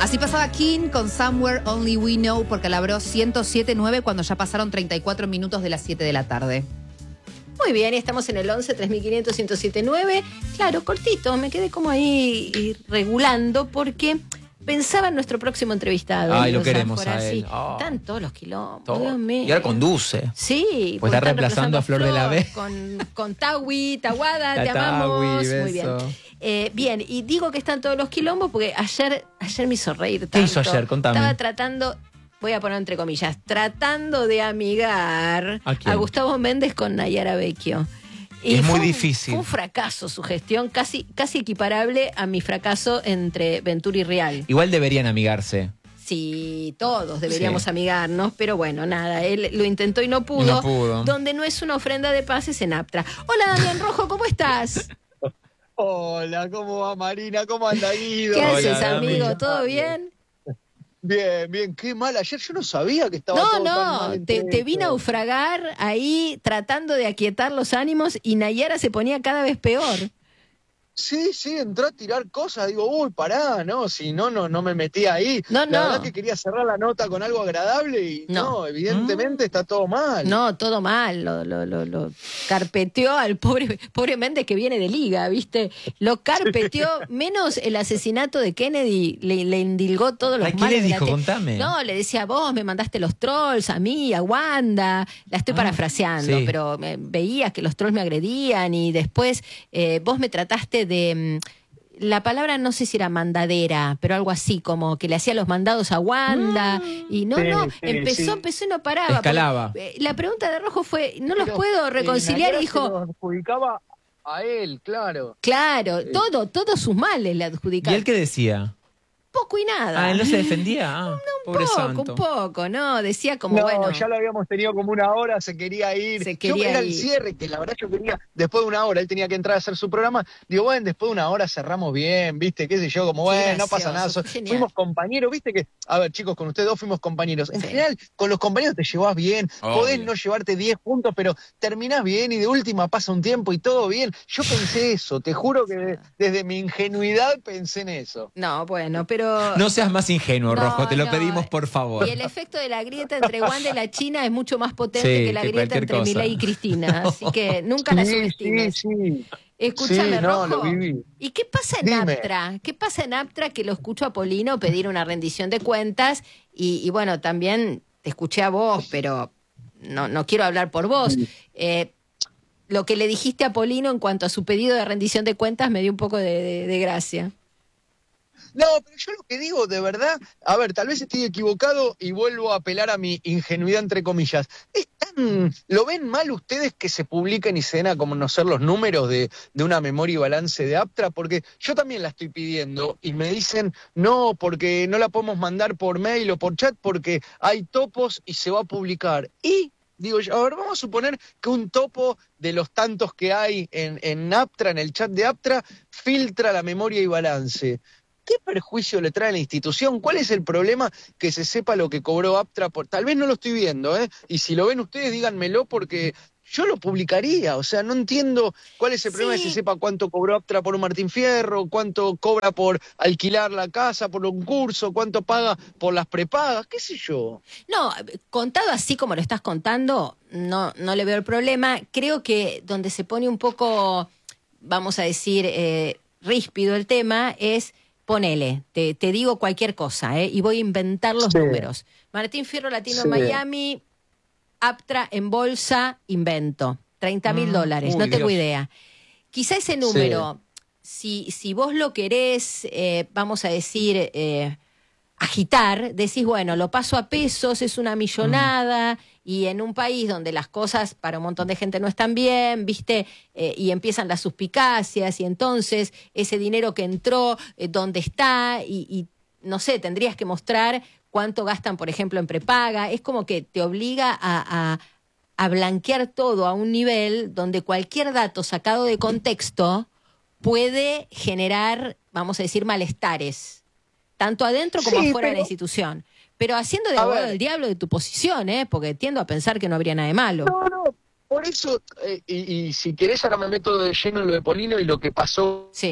Así pasaba King con Somewhere Only We Know por Calabro 107.9 cuando ya pasaron 34 minutos de las 7 de la tarde. Muy bien, y estamos en el 11 3500 1079. Claro, cortito, me quedé como ahí regulando porque pensaba en nuestro próximo entrevistado. Ay, lo queremos a él. Oh. Están todos los quilombos, Todo. Dios mío. Y ahora conduce. Sí. Pues está reemplazando a Flor de la B. Con Tawi, Tawada, te amamos. Tawi, muy bien. Bien, y digo que están todos los quilombos porque ayer me hizo reír tanto. ¿Qué hizo ayer? Contame. Estaba tratando, voy a poner entre comillas, tratando de amigar a Gustavo Méndez con Nayara Vecchio. Y es muy difícil. Fue un fracaso su gestión, casi equiparable a mi fracaso entre Ventura y Real. Igual deberían amigarse. Sí, todos deberíamos amigarnos, pero bueno, nada, él lo intentó y no pudo. Donde no es una ofrenda de paz es en Aptra. Hola, Damián Rojo, ¿cómo estás? Hola, ¿cómo va Marina? ¿Cómo anda Guido? ¿Qué haces, Hola, amigo? ¿Todo bien? Bien, qué mal. Ayer yo no sabía que estaba todo tan mal. Te vi naufragar ahí tratando de aquietar los ánimos y Nayara se ponía cada vez peor. Sí, entró a tirar cosas. Digo, uy, pará, no, si no me metí ahí. La verdad que quería cerrar la nota con algo agradable y no evidentemente está todo mal. No, todo mal. Lo carpeteó al pobre Méndez que viene de liga, ¿viste? Lo carpeteó, menos el asesinato de Kennedy, le endilgó todos los males. ¿Qué le dijo? Contame. No, le decía, vos me mandaste los trolls, a mí, a Wanda. La estoy parafraseando, sí. pero veías que los trolls me agredían y después vos me trataste de... La palabra no sé si era mandadera, pero algo así, como que le hacía los mandados a Wanda. Y empezó y no paraba. Escalaba. La pregunta de Rojo fue, ¿no los puedo reconciliar? Y dijo... Se lo adjudicaba a él, claro. Claro, todos sus males le adjudicaba. ¿Y él qué decía? Poco y nada. ¿Él no se defendía? Un poco, ¿no? Decía como, bueno... ya lo habíamos tenido como una hora, se quería ir. Era el cierre, que la verdad yo quería, después de una hora, él tenía que entrar a hacer su programa. Digo, bueno, después de una hora cerramos bien, ¿viste? Qué sé yo, como, bueno, no pasa nada. Fuimos compañeros, ¿viste? Que, a ver, chicos, con ustedes dos fuimos compañeros. En general, con los compañeros te llevas bien, podés no llevarte 10 puntos, pero terminás bien y de última pasa un tiempo y todo bien. Yo pensé eso, te juro que desde mi ingenuidad pensé en eso. No, bueno, pero... No seas más ingenuo, Rojo, te lo pedimos, por favor. Y el efecto de la grieta entre Wanda y la China es mucho más potente que la grieta entre Milei y Cristina. Así que nunca la subestimes. Sí. Escúchame, Rojo. Lo viví. ¿Y qué pasa en Aptra? ¿Qué pasa en Aptra que lo escucho a Polino pedir una rendición de cuentas? Y bueno, también te escuché a vos, pero no quiero hablar por vos. Lo que le dijiste a Polino en cuanto a su pedido de rendición de cuentas me dio un poco de gracia. No, pero yo lo que digo, de verdad, a ver, tal vez estoy equivocado y vuelvo a apelar a mi ingenuidad, entre comillas. ¿Lo ven mal ustedes que se publiquen y se den a conocer los números de una memoria y balance de Aptra? Porque yo también la estoy pidiendo y me dicen, no, porque no la podemos mandar por mail o por chat porque hay topos y se va a publicar. Y... digo yo, a ver, vamos a suponer que un topo de los tantos que hay en Aptra, en el chat de Aptra, filtra la memoria y balance. ¿Qué perjuicio le trae a la institución? ¿Cuál es el problema que se sepa lo que cobró Aptra? Tal vez no lo estoy viendo, ¿eh? Y si lo ven ustedes, díganmelo porque yo lo publicaría. O sea, no entiendo cuál es el problema de que se sepa cuánto cobró Aptra por un Martín Fierro, cuánto cobra por alquilar la casa, por un curso, cuánto paga por las prepagas, qué sé yo. No, contado así como lo estás contando, no le veo el problema. Creo que donde se pone un poco, vamos a decir, ríspido el tema es... Ponele, te digo cualquier cosa, y voy a inventar los números. Martín Fierro Latino en Miami, Aptra en bolsa, invento. $30,000, no tengo idea. Quizá ese número, si vos lo querés, vamos a decir, agitar, decís, bueno, lo paso a pesos, es una millonada, y en un país donde las cosas para un montón de gente no están bien, ¿viste? Y empiezan las suspicacias, y entonces ese dinero que entró, ¿dónde está? Y no sé, tendrías que mostrar cuánto gastan, por ejemplo, en prepaga. Es como que te obliga a blanquear todo a un nivel donde cualquier dato sacado de contexto puede generar, vamos a decir, malestares, tanto adentro como afuera de la institución. Pero haciendo de abogado del diablo de tu posición, porque tiendo a pensar que no habría nada de malo. No, por eso, y si querés ahora me meto de lleno en lo de Polino y lo que pasó. Sí.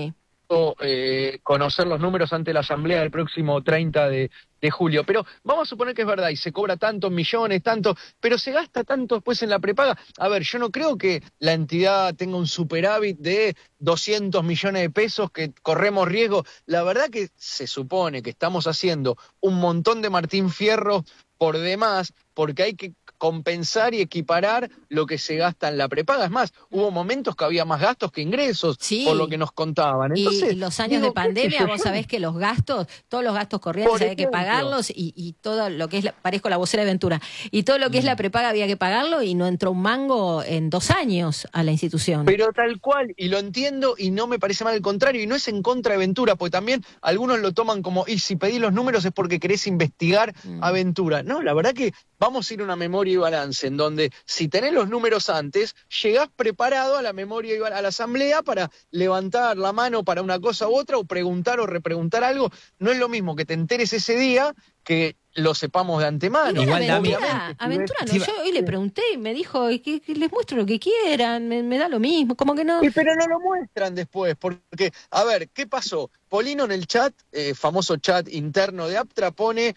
conocer los números ante la asamblea del próximo 30 de julio. Pero vamos a suponer que es verdad y se cobra tantos millones, tanto, pero se gasta tanto después en la prepaga. A ver, yo no creo que la entidad tenga un superávit de 200 millones de pesos, que corremos riesgo. La verdad que se supone que estamos haciendo un montón de Martín Fierro por demás, porque hay que compensar y equiparar lo que se gasta en la prepaga. Es más, hubo momentos que había más gastos que ingresos, sí, por lo que nos contaban. Entonces, y los años de pandemia, vos sabés que los gastos, todos los gastos corrientes había que pagarlos, y todo lo que es, parezco la vocera de Ventura, y todo lo que es la prepaga había que pagarlo, y no entró un mango en 2 años a la institución. Pero tal cual, y lo entiendo, y no me parece mal, al contrario, y no es en contra de Ventura, porque también algunos lo toman como, y si pedís los números es porque querés investigar a Ventura. No, la verdad que vamos a ir a una memoria y balance, en donde si tenés los números antes, llegás preparado a la memoria y a la asamblea para levantar la mano para una cosa u otra, o preguntar o repreguntar algo. No es lo mismo que te enteres ese día que lo sepamos de antemano. Igual, Aventura no, yo hoy le pregunté y me dijo que les muestro lo que quieran, me da lo mismo, como que no. Pero no lo muestran después, porque, a ver, ¿qué pasó? Polino en el chat, famoso chat interno de Aptra, pone,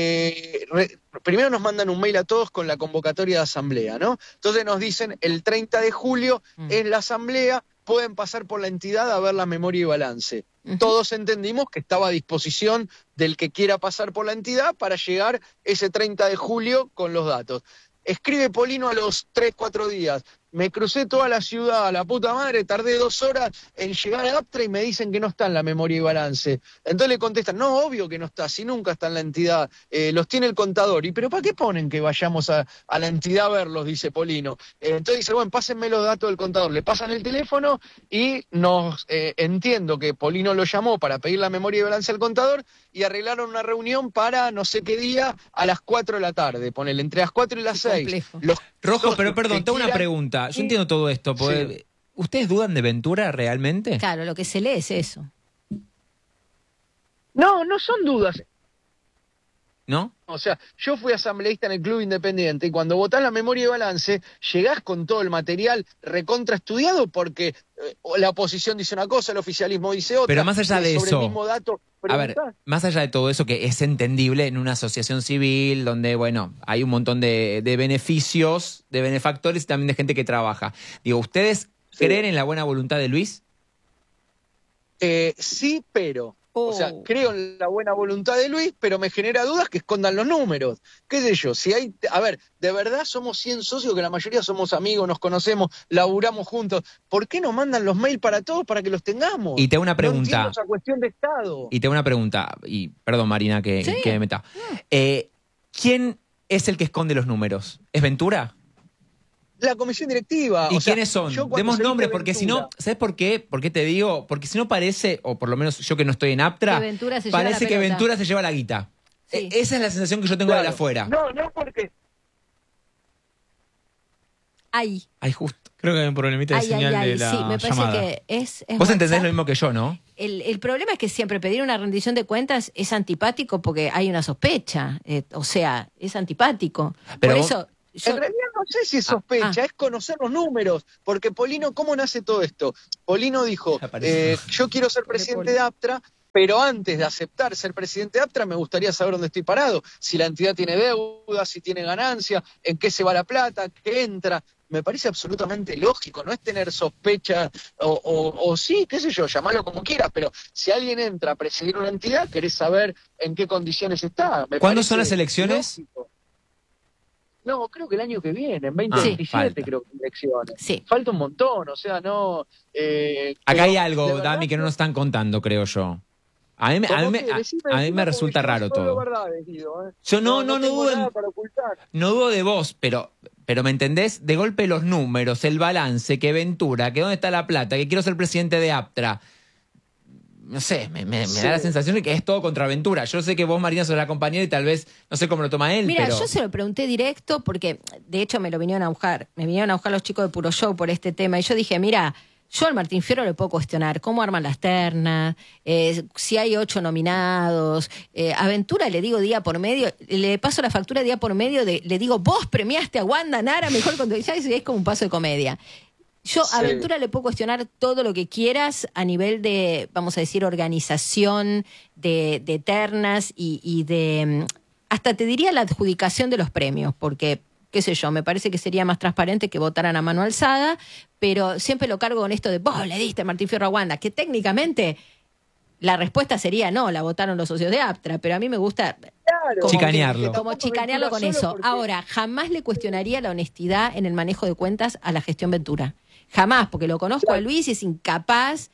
primero nos mandan un mail a todos con la convocatoria de asamblea, ¿no? Entonces nos dicen, el 30 de julio es la asamblea, pueden pasar por la entidad a ver la memoria y balance. Todos entendimos que estaba a disposición del que quiera pasar por la entidad para llegar ese 30 de julio con los datos. Escribe Polino a los 3-4 días. Me crucé toda la ciudad, a la puta madre, tardé 2 horas en llegar a Aptra y me dicen que no está en la memoria y balance. Entonces le contestan, no, obvio que no está, si nunca está en la entidad, los tiene el contador. ¿Y pero para qué ponen que vayamos a la entidad a verlos? Dice Polino. Entonces dice, bueno, pásenme los datos del contador. Le pasan el teléfono y entiendo que Polino lo llamó para pedir la memoria y balance al contador y arreglaron una reunión para no sé qué día a las 4 de la tarde. Ponele, entre las 4 y las 6. Rojo, pero perdón, tengo una pregunta. Yo entiendo todo esto. Porque ¿ustedes dudan de Ventura realmente? Claro, lo que se lee es eso. No son dudas. ¿No? O sea, yo fui asambleísta en el Club Independiente y cuando votás la memoria y balance, llegás con todo el material recontraestudiado porque la oposición dice una cosa, el oficialismo dice otra. Pero más allá de sobre eso, el mismo dato, a ver, más allá de todo eso que es entendible en una asociación civil donde, bueno, hay un montón de beneficios, de benefactores y también de gente que trabaja. Digo, ¿ustedes creen en la buena voluntad de Luis? Sí, pero... O sea, creo en la buena voluntad de Luis, pero me genera dudas que escondan los números. ¿Qué sé yo? Si hay, a ver, de verdad somos 100 socios, que la mayoría somos amigos, nos conocemos, laburamos juntos. ¿Por qué nos mandan los mails para todos para que los tengamos? Y te hago una pregunta. No entiendo esa cuestión de Estado. Y te hago una pregunta, y perdón, Marina, que me meta. ¿Quién es el que esconde los números? ¿Es Ventura? La comisión directiva. ¿Y quiénes son? Demos nombres, porque si no, ¿sabes por qué? ¿Por qué te digo? Porque si no parece, o por lo menos yo que no estoy en Aptra, parece que Ventura se lleva la guita. Sí. Esa es la sensación que yo tengo de afuera. No porque... Ahí. Justo. Creo que hay un problemita de señal de la sí, me parece llamada. que es Vos entendés lo mismo que yo, ¿no? El problema es que siempre pedir una rendición de cuentas es antipático porque hay una sospecha. O sea, es antipático. Pero por eso... En realidad no sé si es sospecha, es conocer los números, porque Polino, ¿cómo nace todo esto? Polino dijo, yo quiero ser presidente de Aptra, pero antes de aceptar ser presidente de Aptra me gustaría saber dónde estoy parado, si la entidad tiene deuda, si tiene ganancia, en qué se va la plata, qué entra. Me parece absolutamente lógico, no es tener sospecha o sí, qué sé yo, llamarlo como quieras, pero si alguien entra a presidir una entidad, querés saber en qué condiciones está. ¿Cuándo son las elecciones? Lógico. No, creo que el año que viene, en 2027 creo que elecciones. Sí. Falta un montón, o sea, no... Acá hay algo, Dami, que no nos están contando, creo yo. A mí me resulta raro todo. Yo no dudo de vos, pero me entendés, de golpe los números, el balance, que Ventura, que dónde está la plata, que quiero ser presidente de Aptra. No sé, me da la sensación de que es todo contra Ventura. Yo sé que vos, Marina, sos la compañera y tal vez, no sé cómo lo toma él, Mira, pero... yo se lo pregunté directo porque, de hecho, me vinieron a buscar los chicos de Puro Show por este tema. Y yo dije, mira, yo al Martín Fierro le puedo cuestionar cómo arman las ternas, si hay 8 nominados. A Ventura le digo día por medio, le paso la factura día por medio, le digo, vos premiaste a Wanda Nara mejor cuando ya es como un paso de comedia. Yo a Ventura le puedo cuestionar todo lo que quieras a nivel de, vamos a decir, organización, de ternas y de, hasta te diría la adjudicación de los premios, porque, qué sé yo, me parece que sería más transparente que votaran a mano alzada, pero siempre lo cargo con esto de, vos le diste Martín Fierro a Wanda, que técnicamente la respuesta sería no, la votaron los socios de Aptra, pero a mí me gusta chicanearlo. Como chicanearlo con eso. Porque... Ahora, jamás le cuestionaría la honestidad en el manejo de cuentas a la gestión Ventura. Jamás, porque lo conozco a Luis y es incapaz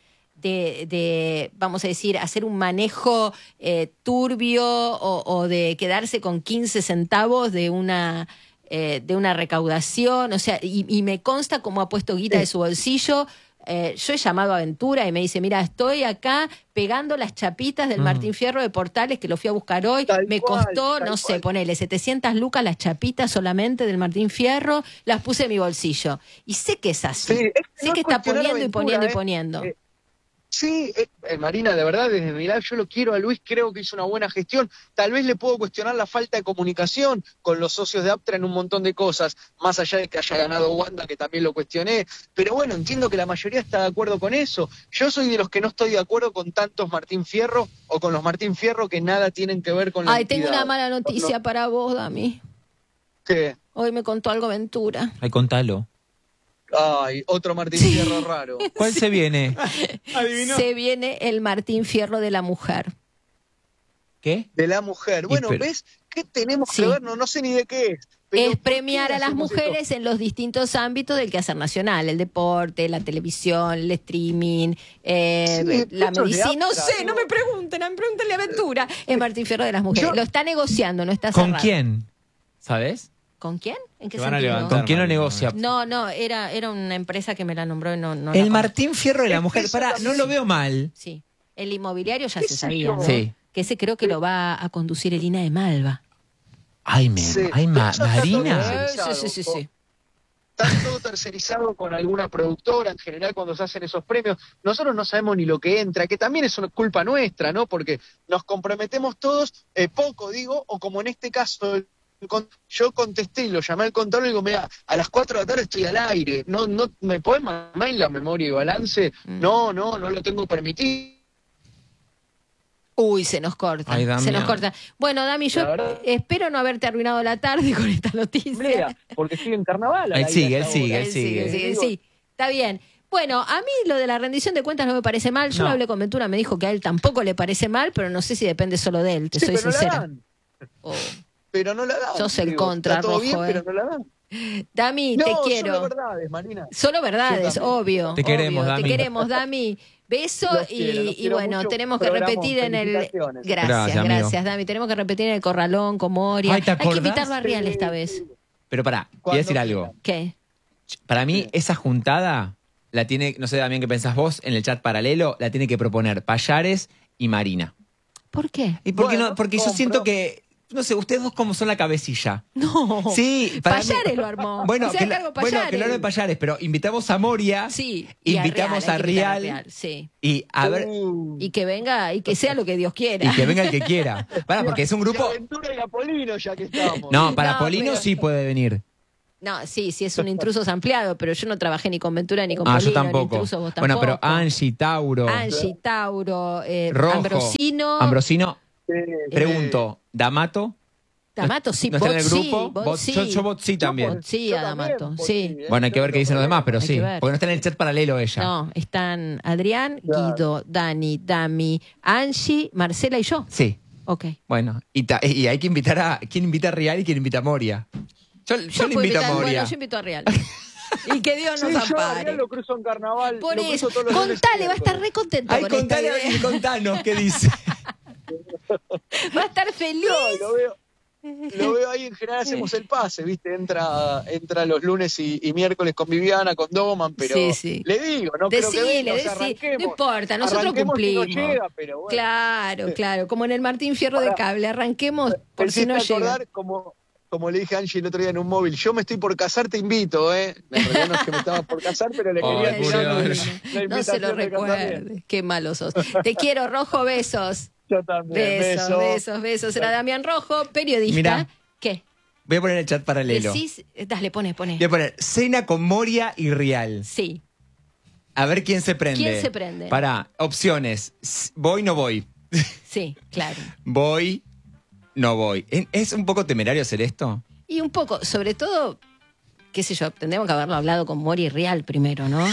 de, vamos a decir, hacer un manejo turbio o de quedarse con 15 centavos de una recaudación. O sea, y me consta cómo ha puesto guita de su bolsillo. Yo he llamado a Ventura y me dice, mira, estoy acá pegando las chapitas del Martín Fierro de Portales, que lo fui a buscar hoy, me costó, no sé, ponele 700 lucas las chapitas solamente del Martín Fierro, las puse en mi bolsillo. Y sé que es así, sé que está poniendo y poniendo y poniendo. Sí, Marina, de verdad, desde mi lado yo lo quiero a Luis, creo que hizo una buena gestión. Tal vez le puedo cuestionar la falta de comunicación con los socios de Aptra en un montón de cosas, más allá de que haya ganado Wanda, que también lo cuestioné. Pero bueno, entiendo que la mayoría está de acuerdo con eso. Yo soy de los que no estoy de acuerdo con tantos Martín Fierro o con los Martín Fierro que nada tienen que ver con la entidad. Tengo una mala noticia para vos, Dami. ¿Qué? Hoy me contó algo Ventura. Ay, contalo. Ay, otro Martín Fierro raro. ¿Cuál se viene? ¿Adivinó? Se viene el Martín Fierro de la mujer. ¿Qué? De la mujer. Bueno, ¿ves? ¿Qué tenemos que ver? No sé ni de qué es. Es premiar a las mujeres en los distintos ámbitos del quehacer nacional, el deporte, la televisión, el streaming, la medicina. No sé, no me pregunten, pregúntenle a Ventura. Es Martín Fierro de las mujeres. Lo está negociando, no está cerrado. ¿Con quién? ¿Sabes? ¿Con quién? ¿En qué Van a sentido? levantar. ¿Con quién lo negocia? No, era una empresa que me la nombró y no El la Martín Fierro de la mujer. Pará, no lo veo mal. Sí, el inmobiliario ya se sabía, ¿no? Sí. Que ese creo que lo va a conducir el INA de Malva. Ay, Marina. Sí. Está todo tercerizado con alguna productora, en general cuando se hacen esos premios. Nosotros no sabemos ni lo que entra, que también es una culpa nuestra, ¿no? Porque nos comprometemos todos, poco digo, o como en este caso... Yo contesté y lo llamé al contador y digo, mira, a las 4 de la tarde estoy al aire, no ¿me podés mandar en la memoria y balance? No lo tengo permitido. Uy, se nos corta. Ay, Dami, se nos corta. Bueno, Dami, yo espero no haberte arruinado la tarde con esta noticia. Porque sigue en carnaval. Él sigue. Sí, está bien. Bueno, a mí lo de la rendición de cuentas no me parece mal. Yo hablé con Ventura, me dijo que a él tampoco le parece mal, pero no sé si depende solo de él, te soy sincera. Pero no la dan. Sos el contra, está todo Rojo, bien, pero no la dan. Dami, te quiero. Solo verdades, Marina. Solo verdades, obvio. Te queremos, Dami. Te queremos, Dami. Beso y bueno, mucho. tenemos que repetir en el... Gracias, Dami. Tenemos que repetir en el Corralón con Moria. Ay, ¿te hay que acordás? invitarlo a Real esta vez. Pero pará, voy a decir algo. ¿Qué? Para mí, esa juntada la tiene, no sé también qué pensás vos, en el chat paralelo, la tiene que proponer Payares y Marina. ¿Por qué? ¿Y por qué no? Porque yo siento que, no sé, ustedes dos como son la cabecilla. No. Sí. Payares lo armó. Bueno, O sea, que Payares. no de Payares, pero invitamos a Moria. Sí. Invitamos a Real. Sí. Y a ver. Y que venga, y que sea lo que Dios quiera. Y que venga el que quiera. Para, porque es un grupo. Y Aventura y Apolino, ya que estamos. No, para No, Polino pero- sí puede venir. No, sí es un intruso ampliado, pero yo no trabajé ni con Ventura ni con Polino. Yo tampoco. Ni intruso, vos Bueno, pero tampoco. Angie, Tauro. Tauro, Rojo. Ambrosino. Pregunto, ¿D'Amato? D'Amato, sí, ¿No está en el Bot sí, grupo? Bot Bot- sí. yo Bot sí también. Bot sí, Yo a también, D'Amato, Bot sí. sí, Bueno, hay que ver qué dicen los demás, pero Hay sí. que ver. Porque no está en el chat paralelo ella. No, están Adrián, Claro. Guido, Dani, Dami, Angie, Marcela y yo. Sí. Ok. Bueno, y hay que invitar a... ¿Quién invita a Real y quién invita a Moria? Yo le puedo invito a invitar- Moria. Bueno, yo invito a Real. Y que Dios nos Sí, yo a ampare. Ariel lo cruzo en carnaval. Por lo eso, cruzo todos los lunes contale, y va a estar miércoles. re contento Ay, con esta idea. contanos qué dice. Va a estar feliz. No, lo veo ahí, en general hacemos el pase, ¿viste? Entra los lunes y miércoles con Viviana, con Doman, pero Sí. le digo, no creo que venga, o sea, Decí, no arranquemos. importa, nosotros Arranquemos si cumplimos. no llega, pero bueno. Claro, como en el Martín Fierro de Cable, arranquemos por si no Hiciste llega. acordar, como le dije a Angie el otro día en un móvil, yo me estoy por casar, te invito, ¿eh? En realidad no es que me estaba por casar, pero le quería Ay, tirar pobre la No se lo invitación de casamiento. recuerde. Qué malo sos. Te quiero, Rojo, besos. Yo también, Besos. Era Damián Rojo, periodista. Mirá. ¿Qué? Voy a poner el chat paralelo. Dale, pone. Voy a poner cena con Moria y Rial. Sí. A ver quién se prende. ¿Quién se prende? Pará, opciones. Voy, no voy. Sí, claro. Voy, no voy. ¿Es un poco temerario hacer esto? Y un poco, sobre todo, qué sé yo, tendríamos que haberlo hablado con Moria y Rial primero, ¿no?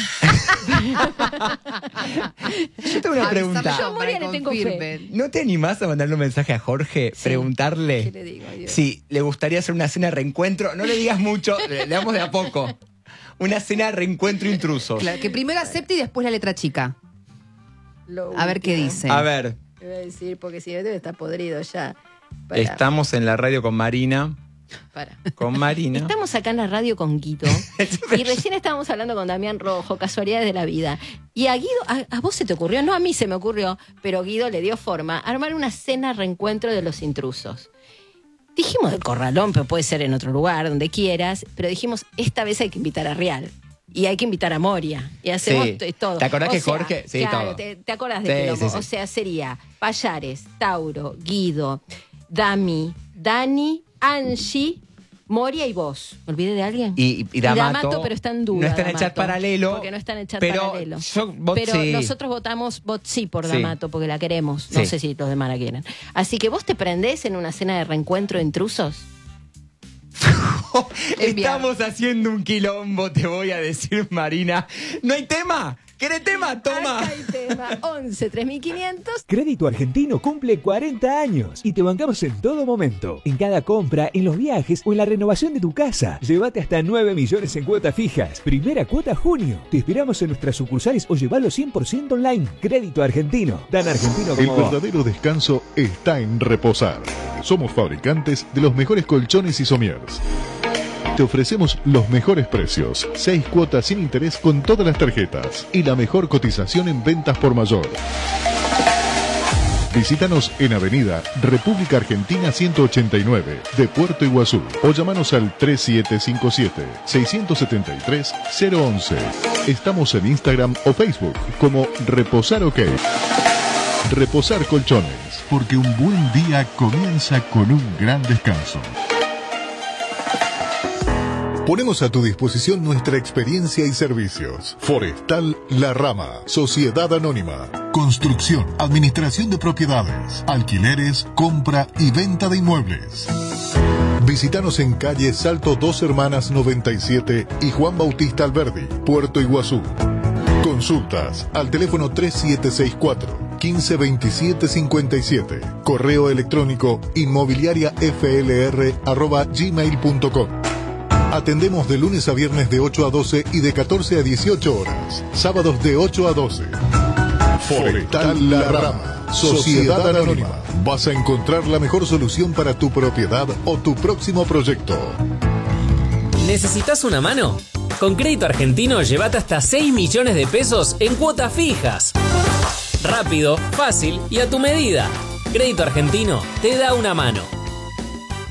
Yo tengo una pregunta. Yo a Moria le tengo fe. ¿No te animás a mandarle un mensaje a Jorge? Sí. Preguntarle ¿Qué le digo, Dios? si le gustaría hacer una cena de reencuentro. No le digas mucho, le damos de a poco. Una cena de reencuentro intrusos. Claro, que primero acepte y después la letra chica. A ver qué dice. A ver. Te voy a decir, porque si no debe estar podrido ya. Estamos en la radio con Marina. Con Marina. Estamos acá en la radio con Guido. Y recién estábamos hablando con Damián Rojo, casualidades de la vida. Y a Guido, a vos se te ocurrió, no a mí se me ocurrió, pero Guido le dio forma, armar una cena reencuentro de los intrusos. Dijimos del Corralón, pero puede ser en otro lugar, donde quieras, pero dijimos, esta vez hay que invitar a Rial. Y hay que invitar a Moria. Y hacemos todo. ¿Te acordás que Jorge? Sí, claro, todo. ¿Te acordás de qué loco? Sí. O sea, sería Payares, Tauro, Guido, Dami, Dani, Angie, Moria y vos. ¿Me olvidé de alguien? Y D'Amato, pero está en duda. No está en el D'Amato, chat paralelo. Porque no está en el chat pero paralelo. Pero sí. Nosotros votamos sí por Sí. D'Amato, porque la queremos. No Sí. sé si los demás la quieren. Así que vos te prendés en una cena de reencuentro de intrusos. Estamos haciendo un quilombo, te voy a decir, Marina. ¿No hay tema? ¿Querés tema? Toma. Acá hay tema. 11 3500. Crédito Argentino cumple 40 años y te bancamos en todo momento. En cada compra, en los viajes o en la renovación de tu casa. Llévate hasta 9 millones en cuotas fijas. Primera cuota junio. Te esperamos en nuestras sucursales o llevalo 100% online. Crédito Argentino. Tan argentino como El verdadero descanso está en reposar. Somos fabricantes de los mejores colchones y somiers. Te ofrecemos los mejores precios, 6 cuotas sin interés con todas las tarjetas y la mejor cotización en ventas por mayor. Visítanos en Avenida República Argentina 189 de Puerto Iguazú o llamanos al 3757-673-011. Estamos en Instagram o Facebook como Reposar OK. Reposar Colchones, porque un buen día comienza con un gran descanso. Ponemos a tu disposición nuestra experiencia y servicios. Forestal La Rama, Sociedad Anónima. Construcción, administración de propiedades, alquileres, compra y venta de inmuebles. Visítanos en calle Salto Dos Hermanas 97 y Juan Bautista Alberdi, Puerto Iguazú. Consultas al teléfono 3764 152757. Correo electrónico inmobiliariaflr@gmail.com. Atendemos de lunes a viernes de 8 a 12 y de 14 a 18 horas. Sábados de 8 a 12. Forestal La Rama, Sociedad Anónima. Vas a encontrar la mejor solución para tu propiedad o tu próximo proyecto. ¿Necesitas una mano? Con Crédito Argentino llévate hasta 6 millones de pesos en cuotas fijas. Rápido, fácil y a tu medida. Crédito Argentino te da una mano.